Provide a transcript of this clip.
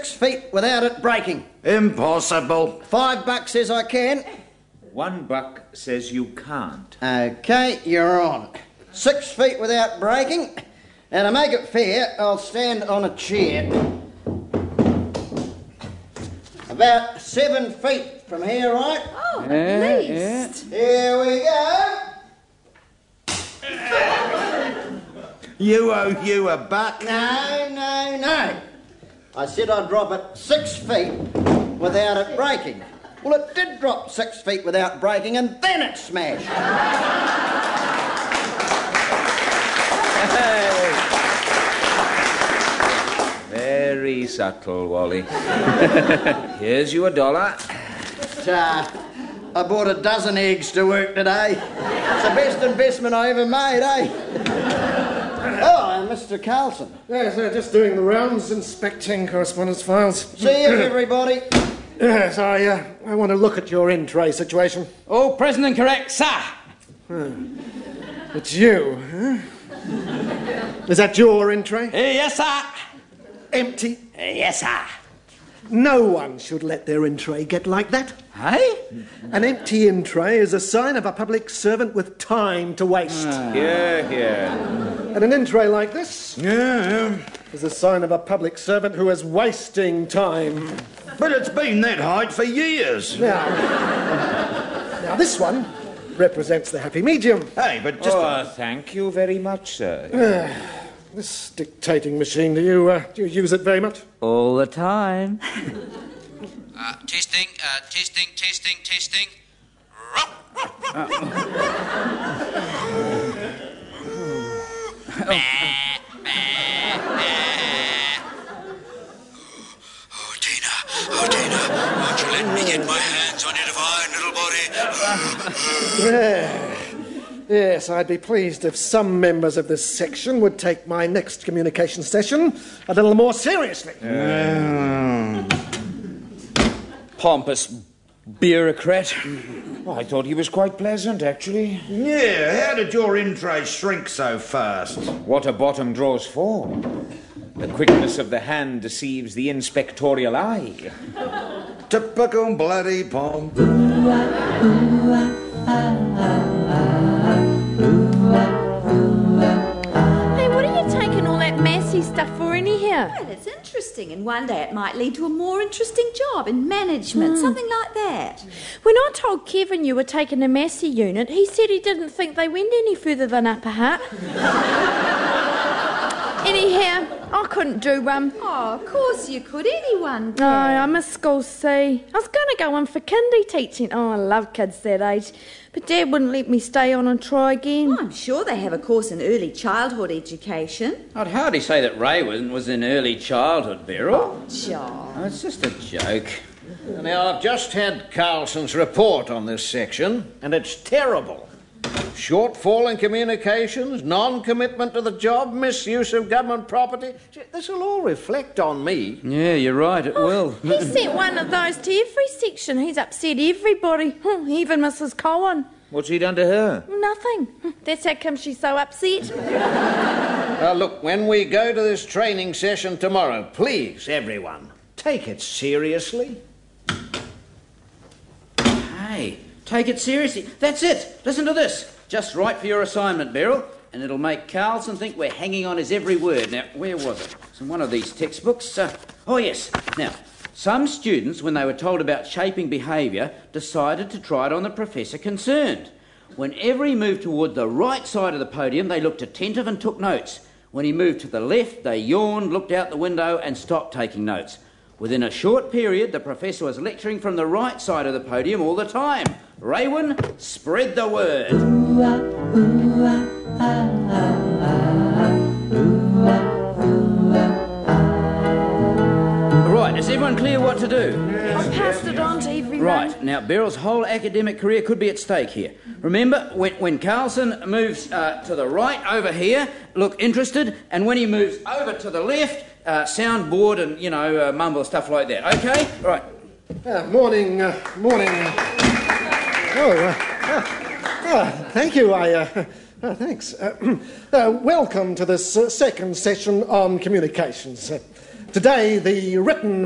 6 feet without it breaking. Impossible. $5 says I can. $1 says you can't. OK, you're on. 6 feet without breaking. And to make it fair, I'll stand on a chair. About 7 feet from here, right? Oh, at least. Here we go. You owe you a buck. No. I said I'd drop it 6 feet without it breaking. Well, it did drop 6 feet without breaking, and then it smashed. Very subtle, Wally. Here's you $1. I bought a dozen eggs to work today. It's the best investment I ever made, eh? Oh, Mr. Carlson. Yes, just doing the rounds, inspecting correspondence files. See you, everybody. Yes, I want to look at your in-tray situation. All present and correct, sir. It's you, huh? Is that your in-tray? Yes, sir. Empty? Yes, sir. No one should let their in-tray get like that. Hey? An empty in-tray is a sign of a public servant with time to waste. Yeah. And an in-tray like this is a sign of a public servant who is wasting time. But it's been that height for years. Now, this one represents the happy medium. Hey, but just... thank you very much, sir. This dictating machine, do you use it very much? All the time. Testing. Oh, Tina, won't you let me get my hands on your divine little body? Yes, I'd be pleased if some members of this section would take my next communication session a little more seriously. Pompous bureaucrat. I thought he was quite pleasant, actually. Yeah, how did your in-tray shrink so fast? What are bottom drawers for? The quickness of the hand deceives the inspectorial eye. Typical bloody Pomp. Hey, what are you taking all that massy stuff for anyhow? Well, it's interesting, and one day it might lead to a more interesting job in management, something like that. When I told Kevin you were taking a Massey unit, he said he didn't think they went any further than Upper Hutt. Anyhow, I couldn't do one. Oh, of course you could. Anyone could. No, I'm a school C. I was going to go in for kindy teaching. Oh, I love kids that age. But Dad wouldn't let me stay on and try again. I'm sure they have a course in early childhood education. I'd hardly say that Raywin was in early childhood, Beryl. Oh, John. Oh, it's just a joke. Now, I've just had Carlson's report on this section, and it's terrible. Shortfall in communications, non-commitment to the job, misuse of government property. This will all reflect on me. Yeah, you're right, it will. He sent one of those to every section. He's upset everybody, even Mrs. Cohen. What's he done to her? Nothing. That's how come she's so upset. Now, look, when we go to this training session tomorrow, please, everyone, take it seriously. Hey, take it seriously. That's it. Listen to this. Just right for your assignment, Beryl, and it'll make Carlson think we're hanging on his every word. Now, where was it? It's in one of these textbooks. Oh, yes. Now, some students, when they were told about shaping behaviour, decided to try it on the professor concerned. Whenever he moved toward the right side of the podium, they looked attentive and took notes. When he moved to the left, they yawned, looked out the window and stopped taking notes. Within a short period, the professor was lecturing from the right side of the podium all the time. Raywin, spread the word. Right, is everyone clear what to do? I passed it on to everyone. Right, now Beryl's whole academic career could be at stake here. Remember, when Carlson moves to the right over here, look interested, and when he moves over to the left, sound bored and, mumble stuff like that. OK? Right. Morning. Thank you. Thanks. Welcome to this second session on communications. Today, the written